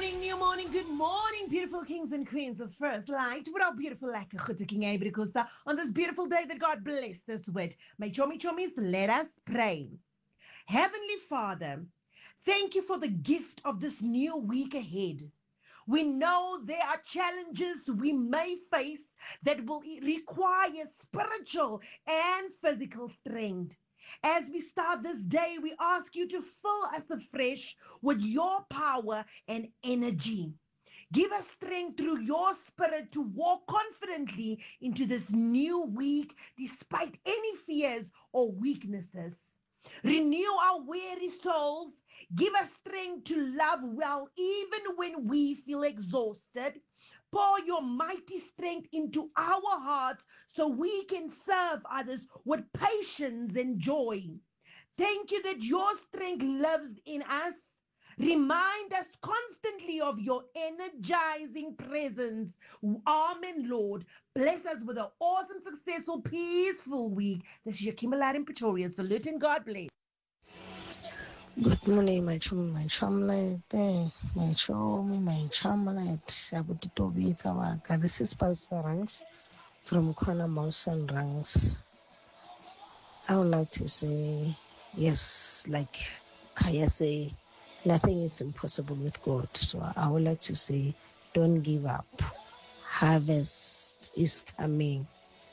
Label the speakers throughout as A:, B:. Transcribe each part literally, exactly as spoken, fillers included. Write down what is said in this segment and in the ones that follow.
A: morning, new morning, good morning, beautiful kings and queens of First Light. With our beautiful lekker goede King Abel Costa on this beautiful day that God blessed us with. My chommy chommies, let us pray. Heavenly Father, thank you for the gift of this new week ahead. We know there are challenges we may face that will require spiritual and physical strength. As we start this day, we ask you to fill us afresh with your power and energy. Give us strength through your spirit to walk confidently into this new week despite any fears or weaknesses. Renew our weary souls. Give us strength to love well even when we feel exhausted. Pour your mighty strength into our hearts so we can serve others with patience and joy. Thank you that your strength lives in us. Remind us constantly of your energizing presence. Amen, Lord. Bless us with an awesome, successful, peaceful week. This is your Kimberlite in Pretoria. Salute and God bless.
B: Good morning, my chum, my chumlet, my chum, my chumlet. Abutitobitawaka. This is Pastor Ranks from Kwana Mountain Ranks. I would like to say, yes, like Kaya say, nothing is impossible with God. So I would like to say, don't give up. Harvest is coming.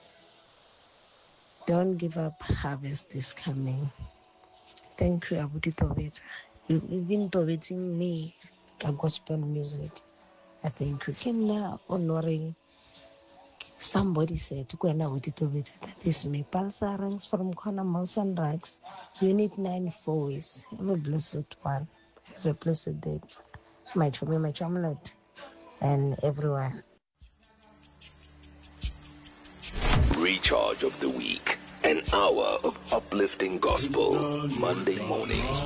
B: Don't give up. Harvest is coming. Thank you, Abuti Tobeta. You even Tobeting me a gospel music. I think you can now honoring. Somebody said, that is me. Palsa Ranks from Kwana Mountain Ranks, Unit nine four is. Have a blessed one. Have a blessed day. My chummy, my chumlet, and everyone.
C: Recharge of the week. An hour of uplifting gospel. Monday mornings